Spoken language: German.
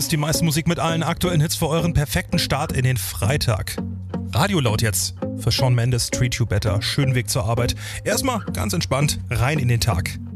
die meiste Musik mit allen aktuellen Hits für euren perfekten Start in den Freitag. Radio laut jetzt für Shawn Mendes, Treat You Better. Schönen Weg zur Arbeit. Erstmal ganz entspannt rein in den Tag.